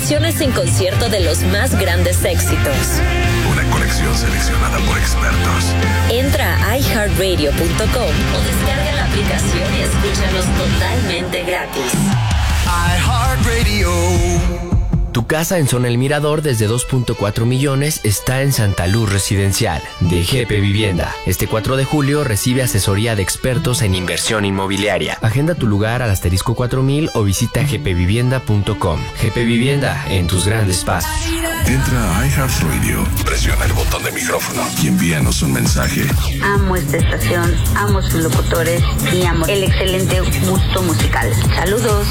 versiones en concierto de los más grandes éxitos. Una colección seleccionada por expertos. Entra a iHeartRadio.com o descarga la aplicación y escúchanos totalmente gratis. iHeartRadio. Tu casa en Zona El Mirador desde 2.4 millones está en Santa Luz Residencial, de GP Vivienda. Este 4 de julio recibe asesoría de expertos en inversión inmobiliaria. Agenda tu lugar al asterisco 4000 o visita gpvivienda.com. GP Vivienda, en tus grandes pasos. Entra a iHeartRadio, presiona el botón de micrófono y envíanos un mensaje. Amo esta estación, amo sus locutores y amo el excelente gusto musical. Saludos.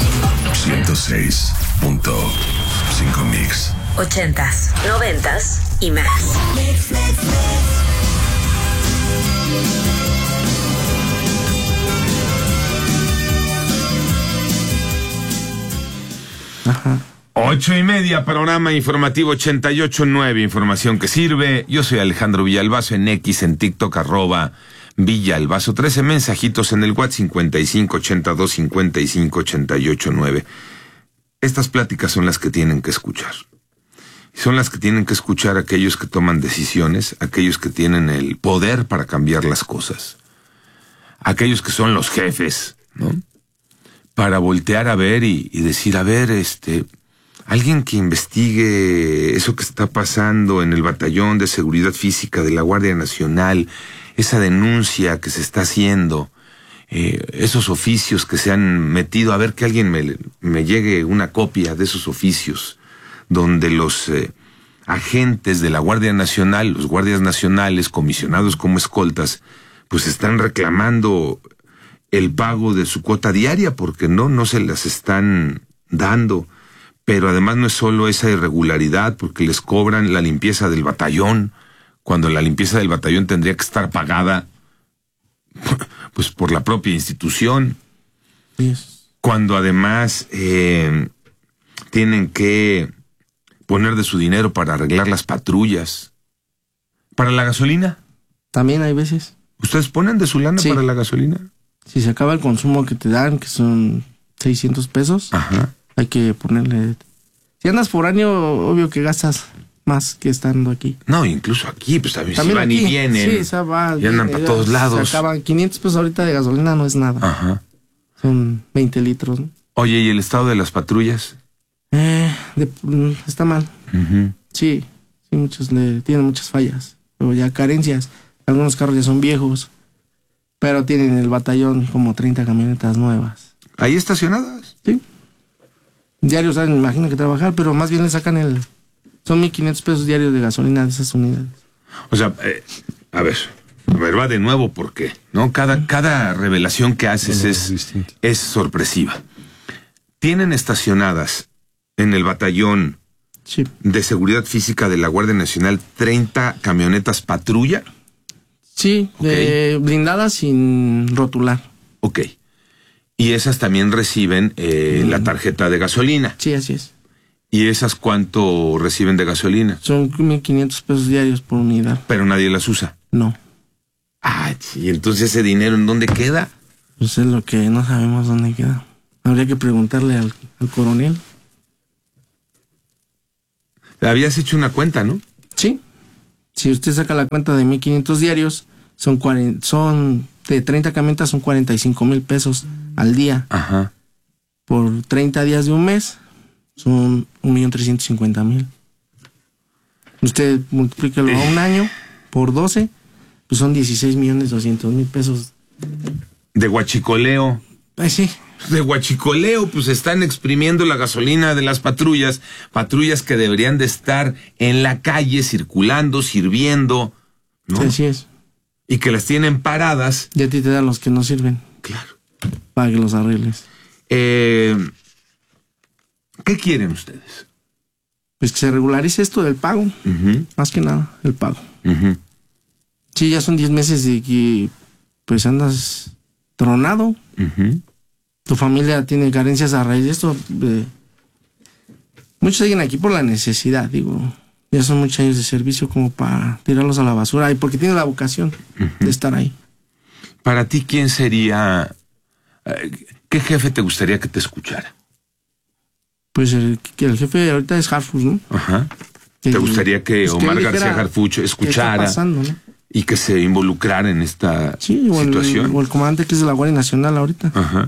106.5 Mix. 80s, 90s y más. Ajá. 8:30, panorama informativo 88.9, información que sirve. Yo soy Alejandro Villalbazo, en X, en TikTok, @Villalbazo. 13 mensajitos en el WhatsApp 5582558889. Estas pláticas son las que tienen que escuchar. Son las que tienen que escuchar aquellos que toman decisiones, aquellos que tienen el poder para cambiar las cosas, aquellos que son los jefes, ¿no? Para voltear a ver y decir, a ver, alguien que investigue eso que está pasando en el Batallón de Seguridad Física de la Guardia Nacional, esa denuncia que se está haciendo, esos oficios que se han metido, a ver que alguien me llegue una copia de esos oficios, donde los agentes de la Guardia Nacional, los guardias nacionales comisionados como escoltas, pues están reclamando el pago de su cuota diaria porque no se las están dando. Pero además no es solo esa irregularidad, porque les cobran la limpieza del batallón, cuando la limpieza del batallón tendría que estar pagada pues por la propia institución. Yes. Cuando además tienen que poner de su dinero para arreglar las patrullas. ¿Para la gasolina? También hay veces. ¿Ustedes ponen de su lana para la gasolina? Si se acaba el consumo que te dan, que son 600 pesos, ajá, hay que ponerle... Si andas por año, obvio que gastas más que estando aquí. No, incluso aquí, pues también si van aquí, y vienen. Sí, o sea, va, y andan para todos lados. Se acaban 500 pesos ahorita de gasolina, no es nada. Ajá. Son 20 litros, ¿no? Oye, ¿y el estado de las patrullas? Está mal. Uh-huh. Sí, muchos tienen muchas fallas. Pero ya carencias. Algunos carros ya son viejos. Pero tienen el batallón como 30 camionetas nuevas. ¿Ahí estacionadas? Sí. Diarios, me imagino que trabajar, pero más bien le sacan son 1,500 pesos diarios de gasolina de esas unidades. O sea, a ver, va de nuevo porque, ¿no? Cada revelación que haces es sorpresiva. Tienen estacionadas en el batallón de seguridad física de la Guardia Nacional 30 camionetas patrulla. Sí, okay, blindadas sin rotular. Ok. Y esas también reciben la tarjeta de gasolina. Sí, así es. ¿Y esas cuánto reciben de gasolina? Son 1,500 pesos diarios por unidad. ¿Pero nadie las usa? No. Ah, ¿y entonces ese dinero en dónde queda? Pues es lo que no sabemos dónde queda. Habría que preguntarle al coronel. Habías hecho una cuenta, ¿no? Sí. Si usted saca la cuenta de 1,500 diarios, son de 30 camionetas, son 45,000 pesos al día. Ajá. Por 30 días de un mes, son 1,350,000. Usted multiplíquelo a un año por 12, pues son 16,200,000 pesos. De huachicoleo. Sí. De huachicoleo, pues están exprimiendo la gasolina de las patrullas que deberían de estar en la calle, circulando, sirviendo, ¿no? Sí, así es. Y que las tienen paradas. Y a ti te dan los que no sirven. Claro. Para que los arregles. ¿Qué quieren ustedes? Pues que se regularice esto del pago. Uh-huh. Más que nada, el pago. Uh-huh. Sí, ya son 10 meses de que pues andas tronado. Uh-huh. Tu familia tiene carencias a raíz de esto. Muchos siguen aquí por la necesidad, digo. Ya son muchos años de servicio como para tirarlos a la basura. Y porque tienen la vocación de estar ahí. Para ti, ¿quién sería... ¿qué jefe te gustaría que te escuchara? Pues el jefe ahorita es Harfuch, ¿no? Ajá. ¿Te gustaría que Omar García Harfuch escuchara pasando, ¿no? y que se involucrara en esta situación? O el comandante que es de la Guardia Nacional ahorita. Ajá.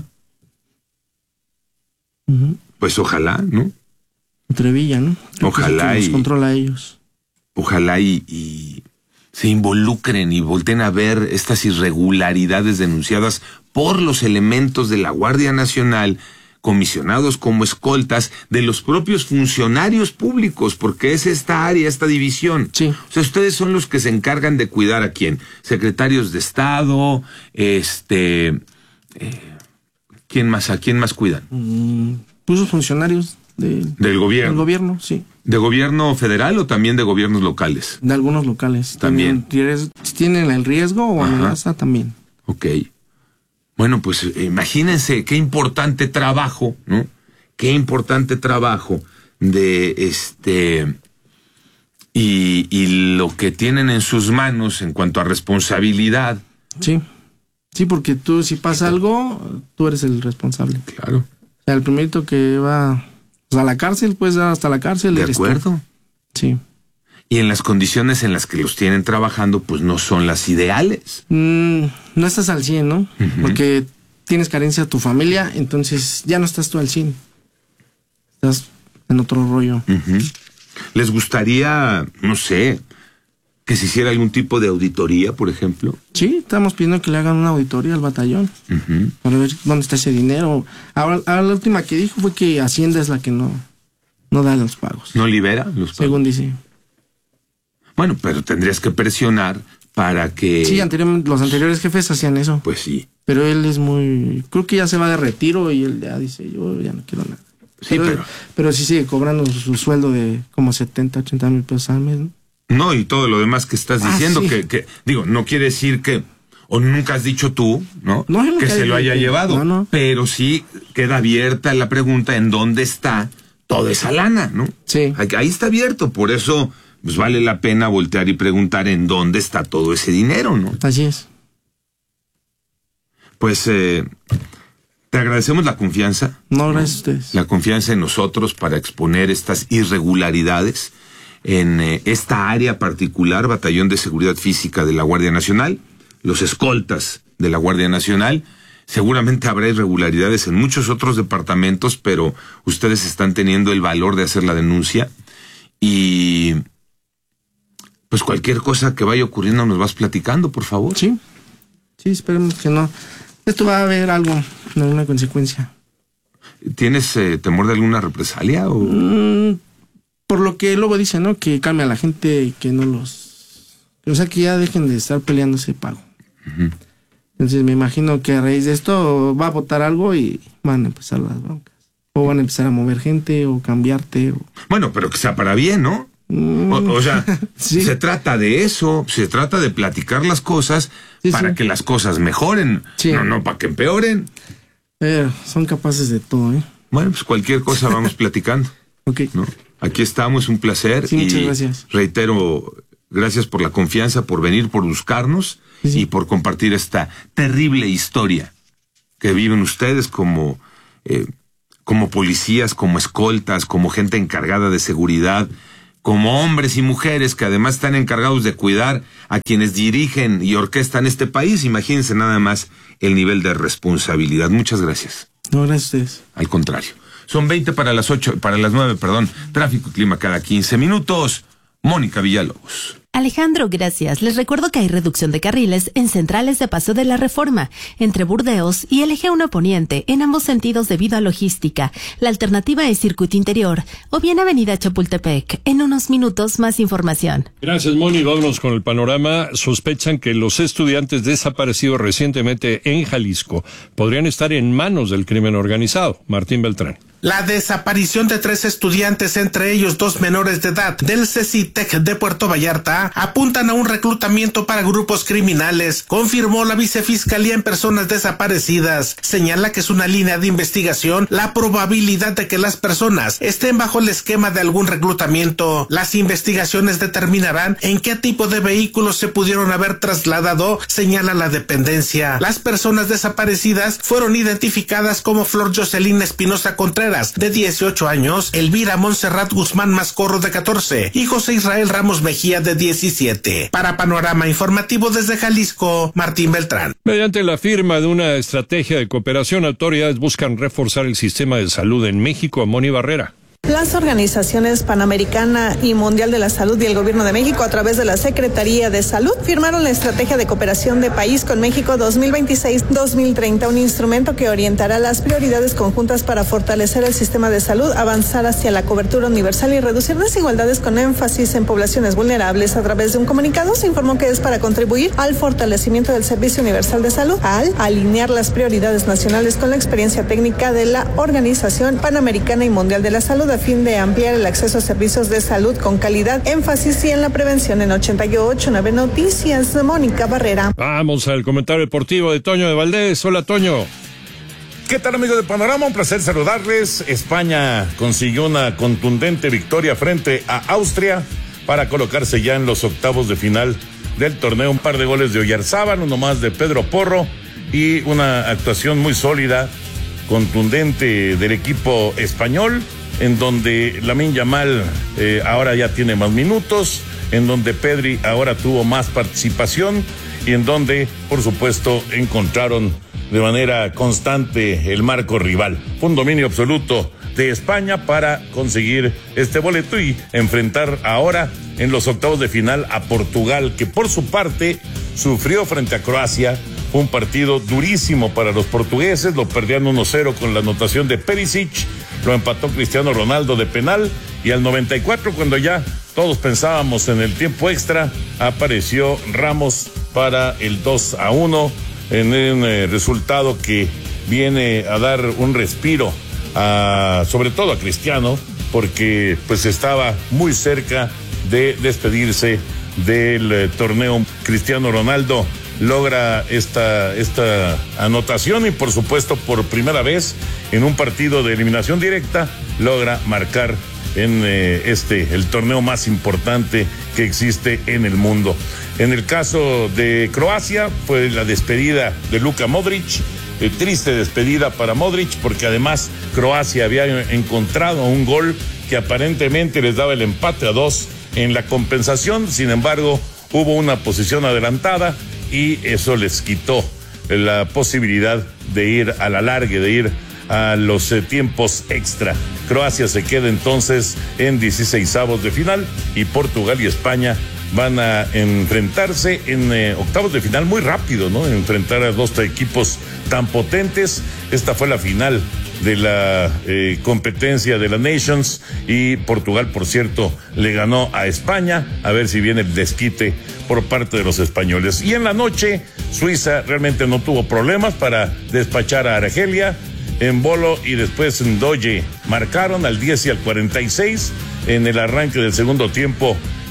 Pues ojalá, ¿no? Trevilla, ¿no? Ojalá que los controla a ellos. Ojalá y se involucren y volteen a ver estas irregularidades denunciadas por los elementos de la Guardia Nacional, comisionados como escoltas de los propios funcionarios públicos, porque es esta área, esta división. Sí. O sea, ustedes son los que se encargan de cuidar a quién, secretarios de Estado, ¿quién más? ¿A quién más cuidan? Pues los funcionarios del gobierno. Del gobierno, sí. ¿De gobierno federal o también de gobiernos locales? De algunos locales. También. Si tienen el riesgo o amenaza, también. Ok. Bueno, pues imagínense qué importante trabajo, ¿no? Qué importante trabajo de y lo que tienen en sus manos en cuanto a responsabilidad. Sí. Sí, porque tú, si pasa algo, tú eres el responsable. Claro. O sea, el primerito que va a la cárcel, pues hasta la cárcel. De acuerdo. Sí. Y en las condiciones en las que los tienen trabajando, pues no son las ideales. No estás al 100, ¿no? Porque tienes carencia de tu familia, entonces ya no estás tú al 100. Estás en otro rollo. ¿Les gustaría, no sé, que se hiciera algún tipo de auditoría, por ejemplo? Sí, estamos pidiendo que le hagan una auditoría al batallón para ver dónde está ese dinero. Ahora la última que dijo fue que Hacienda es la que no da los pagos. ¿No libera los pagos? Según dice. Bueno, pero tendrías que presionar para que... Sí, los anteriores jefes hacían eso. Pues sí. Pero él es muy... Creo que ya se va de retiro y él ya dice, yo ya no quiero nada. Sí, pero sí sigue cobrando su sueldo de como 70, 80 mil pesos al mes, ¿no? No, y todo lo demás que estás diciendo, sí. que digo, no quiere decir que, o nunca has dicho tú, ¿no? No, que se lo haya llevado. No. Pero sí queda abierta la pregunta en dónde está toda esa lana, ¿no? Sí. Ahí está abierto, por eso pues vale la pena voltear y preguntar en dónde está todo ese dinero, ¿no? Así es. Pues te agradecemos la confianza. No, gracias a ustedes. La confianza en nosotros para exponer estas irregularidades en esta área particular, Batallón de Seguridad Física de la Guardia Nacional, los escoltas de la Guardia Nacional. Seguramente habrá irregularidades en muchos otros departamentos, pero ustedes están teniendo el valor de hacer la denuncia y pues cualquier cosa que vaya ocurriendo nos vas platicando, por favor. Sí, esperemos que no. Esto va a haber alguna consecuencia. ¿Tienes temor de alguna represalia o...? Por lo que luego dicen, ¿no? Que calme a la gente y que no los... O sea, que ya dejen de estar peleando ese pago. Entonces me imagino que a raíz de esto va a votar algo y van a empezar las broncas. O van a empezar a mover gente o cambiarte. Bueno, pero que sea para bien, ¿no? O sea, sí. Se trata de eso, se trata de platicar las cosas para que las cosas mejoren, no para que empeoren. Son capaces de todo, ¿eh? Bueno, pues cualquier cosa vamos platicando. Ok. ¿No? Aquí estamos, un placer. Sí, muchas gracias. Reitero, gracias por la confianza, por venir, por buscarnos y por compartir esta terrible historia que viven ustedes como policías, como escoltas, como gente encargada de seguridad, como hombres y mujeres que además están encargados de cuidar a quienes dirigen y orquestan este país. Imagínense nada más el nivel de responsabilidad. Muchas gracias. No, gracias a ustedes. Al contrario. Son 20 para las 9, Tráfico y clima cada 15 minutos. Mónica Villalobos. Alejandro, gracias. Les recuerdo que hay reducción de carriles en centrales de Paso de la Reforma, entre Burdeos y el Eje 1 Poniente, en ambos sentidos debido a logística. La alternativa es Circuito Interior o bien Avenida Chapultepec. En unos minutos, más información. Gracias, Moni. Vámonos con el panorama. Sospechan que los estudiantes desaparecidos recientemente en Jalisco podrían estar en manos del crimen organizado. Martín Beltrán. La desaparición de 3 estudiantes, entre ellos 2 menores de edad, del CECITEC de Puerto Vallarta, apuntan a un reclutamiento para grupos criminales, confirmó la Vicefiscalía en Personas Desaparecidas. Señala que es una línea de investigación la probabilidad de que las personas estén bajo el esquema de algún reclutamiento. Las investigaciones determinarán en qué tipo de vehículos se pudieron haber trasladado, señala la dependencia. Las personas desaparecidas fueron identificadas como Flor Jocelyn Espinosa Contreras, Contreras, de 18 años, Elvira Montserrat Guzmán Mascorro, de 14, y José Israel Ramos Mejía, de 17. Para Panorama Informativo desde Jalisco, Martín Beltrán. Mediante la firma de una estrategia de cooperación, autoridades buscan reforzar el sistema de salud en México. Moni Barrera. Las organizaciones Panamericana y Mundial de la Salud y el Gobierno de México, a través de la Secretaría de Salud, firmaron la Estrategia de Cooperación de País con México 2026-2030, un instrumento que orientará las prioridades conjuntas para fortalecer el sistema de salud, avanzar hacia la cobertura universal y reducir desigualdades con énfasis en poblaciones vulnerables. A través de un comunicado se informó que es para contribuir al fortalecimiento del Servicio Universal de Salud, al alinear las prioridades nacionales con la experiencia técnica de la Organización Panamericana y Mundial de la Salud, a fin de ampliar el acceso a servicios de salud con calidad, énfasis y en la prevención. En 88.9 Noticias, Mónica Barrera. Vamos al comentario deportivo de Toño de Valdés. Hola, Toño. ¿Qué tal, amigos de Panorama? Un placer saludarles. España consiguió una contundente victoria frente a Austria para colocarse ya en los octavos de final del torneo. Un par de goles de Oyarzábal, uno más de Pedro Porro y una actuación muy sólida, contundente del equipo español, en donde Lamine Yamal ahora ya tiene más minutos, en donde Pedri ahora tuvo más participación y en donde, por supuesto, encontraron de manera constante el marco rival. Fue un dominio absoluto de España para conseguir este boleto y enfrentar ahora en los octavos de final a Portugal, que por su parte sufrió frente a Croacia. Fue un partido durísimo para los portugueses, lo perdían 1-0 con la anotación de Perisic, lo empató Cristiano Ronaldo de penal y al 94, cuando ya todos pensábamos en el tiempo extra, apareció Ramos para el 2-1 en un resultado que viene a dar un respiro sobre todo a Cristiano, porque pues estaba muy cerca de despedirse del torneo. Cristiano Ronaldo logra esta anotación y, por supuesto, por primera vez en un partido de eliminación directa logra marcar en el torneo más importante que existe en el mundo. En el caso de Croacia fue la despedida de Luka Modric, triste despedida para Modric, porque además Croacia había encontrado un gol que aparentemente les daba el empate a 2 en la compensación. Sin embargo, hubo una posición adelantada y eso les quitó la posibilidad de ir a la largue, de ir a los tiempos extra. Croacia se queda entonces en 16avos de final y Portugal y España van a enfrentarse en octavos de final muy rápido, ¿no? Enfrentar a dos equipos tan potentes. Esta fue la final de la competencia de la Nations y Portugal, por cierto, le ganó a España. A ver si viene el desquite por parte de los españoles. Y en la noche, Suiza realmente no tuvo problemas para despachar a Argelia. Embolo y después Ndoye marcaron al 10 y al 46 en el arranque del segundo tiempo,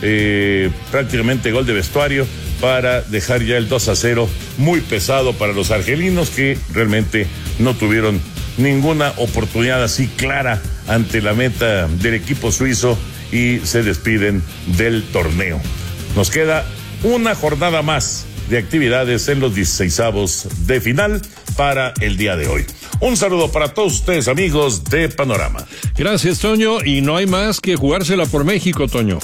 prácticamente gol de vestuario para dejar ya el 2-0 muy pesado para los argelinos, que realmente no tuvieron ninguna oportunidad así clara ante la meta del equipo suizo y se despiden del torneo. Nos queda una jornada más de actividades en los 16avos de final para el día de hoy. Un saludo para todos ustedes, amigos de Panorama. Gracias, Toño, y no hay más que jugársela por México, Toño.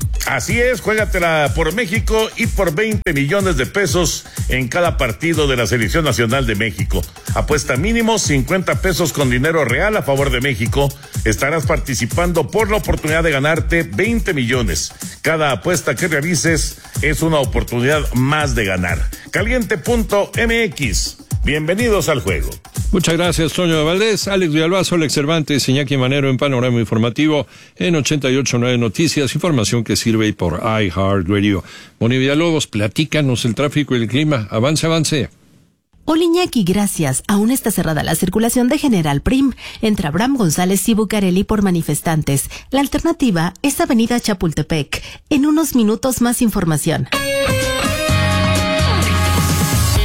Así es, juégatela por México y por 20 millones de pesos en cada partido de la Selección Nacional de México. Apuesta mínimo 50 pesos con dinero real a favor de México. Estarás participando por la oportunidad de ganarte 20 millones. Cada apuesta que realices es una oportunidad más de ganar. Caliente.mx. Bienvenidos al juego. Muchas gracias, Toño de Valdés, Alex Villalbazo, Alex Cervantes, Iñaki Manero en Panorama Informativo en 88.9 Noticias, información que sirve por iHeartRadio. Moni Villalobos, platícanos el tráfico y el clima. Avance. Hola, Iñaki, gracias. Aún está cerrada la circulación de General Prim entre Abraham González y Bucareli por manifestantes. La alternativa es Avenida Chapultepec. En unos minutos más información.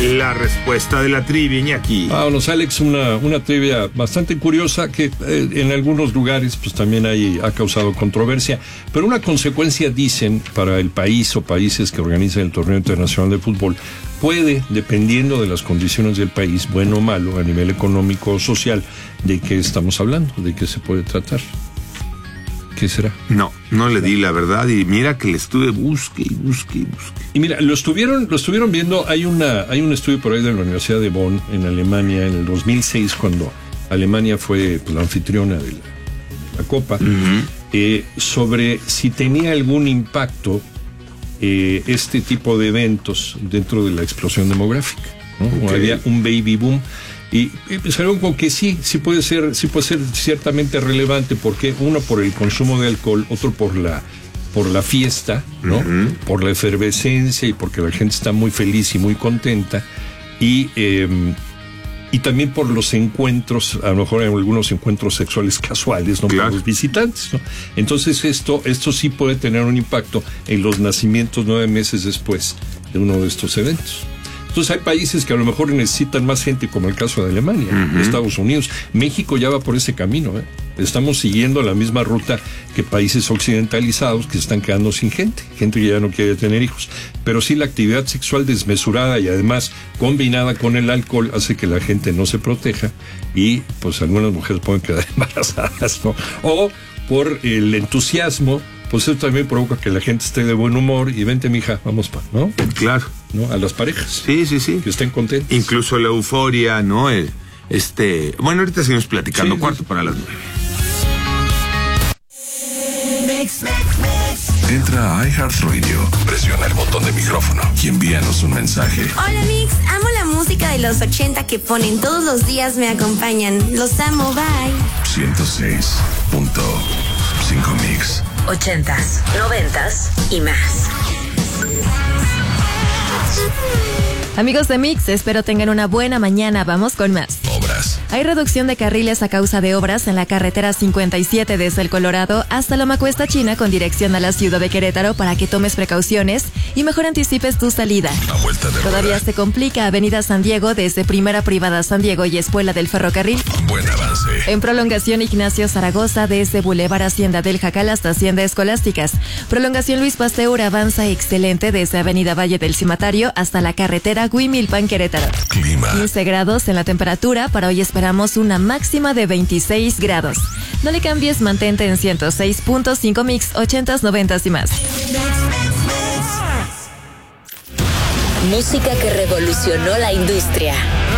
La respuesta de la trivia, Iñaki. Vámonos, Alex, una trivia bastante curiosa que en algunos lugares pues también ha causado controversia, pero una consecuencia, dicen, para el país o países que organizan el torneo internacional de fútbol, puede, dependiendo de las condiciones del país, bueno o malo, a nivel económico o social, de qué estamos hablando, de qué se puede tratar. ¿Qué será? No le di la verdad y mira que le estuve busque. Y mira, lo estuvieron viendo, hay un estudio por ahí de la Universidad de Bonn, en Alemania, en el 2006, cuando Alemania fue pues, la anfitriona de la Copa, sobre si tenía algún impacto este tipo de eventos dentro de la explosión demográfica, ¿no? Okay. O había un baby boom. Y salieron con que sí puede ser ciertamente relevante, porque uno por el consumo de alcohol, otro por la fiesta, ¿no? Uh-huh. Por la efervescencia y porque la gente está muy feliz y muy contenta, y también por los encuentros, a lo mejor hay algunos encuentros sexuales casuales, ¿no? Claro. Con los visitantes, ¿no? Entonces esto sí puede tener un impacto en los nacimientos 9 meses después de uno de estos eventos. Entonces hay países que a lo mejor necesitan más gente, como el caso de Alemania, uh-huh. Estados Unidos. México ya va por ese camino, ¿eh? Estamos siguiendo la misma ruta que países occidentalizados que se están quedando sin gente que ya no quiere tener hijos. Pero sí, la actividad sexual desmesurada y además combinada con el alcohol hace que la gente no se proteja y pues algunas mujeres pueden quedar embarazadas, ¿no? O por el entusiasmo, pues eso también provoca que la gente esté de buen humor y vente, mija, vamos ¿no? Claro. ¿No? A las parejas. Sí. Que estén contentos. Incluso la euforia, ¿no? Bueno, ahorita seguimos platicando, 8:45. Entra a iHeartRadio, presiona el botón de micrófono y envíanos un mensaje. Hola Mix, amo la música de los 80 que ponen todos los días, me acompañan. Los amo, bye. 106.5 Mix. 80s, 90s y más. Amigos de Mix, espero tengan una buena mañana. Vamos con más. Obras. Hay reducción de carriles a causa de obras en la carretera 57 desde el Colorado hasta Loma Cuesta China con dirección a la ciudad de Querétaro para que tomes precauciones y mejor anticipes tu salida. Todavía se complica Avenida San Diego desde Primera Privada San Diego y Espuela del Ferrocarril. Buen avance. En prolongación Ignacio Zaragoza desde Boulevard Hacienda del Jacal hasta Hacienda Escolásticas. Prolongación Luis Pasteur avanza excelente desde Avenida Valle del Cimatario hasta la carretera Huimilpan Querétaro. Clima. 15 grados en la temperatura. Para hoy esperamos una máxima de 26 grados. No le cambies, mantente en 106.5 Mix, 80s, 90s y más. Música que revolucionó la industria.